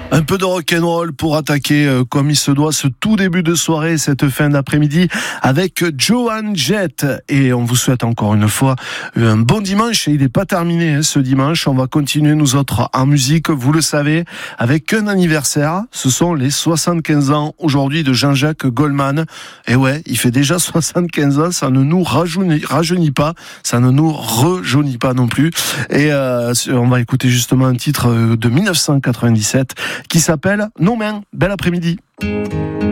Un peu de rock'n'roll pour attaquer comme il se doit ce tout début de soirée, cette fin d'après-midi avec Joan Jett. Et on vous souhaite encore une fois un bon dimanche. Et il n'est pas terminé ce dimanche. On va continuer nous autres en musique, vous le savez, avec un anniversaire. Ce sont les 75 ans aujourd'hui de Jean-Jacques Goldman. Et ouais, il fait déjà 75 ans. Ça ne nous rajeunit pas. Ça ne nous rejaunit pas non plus. Et on va écouter justement un titre de 1997 qui s'appelle Nos mains. Bel après-midi.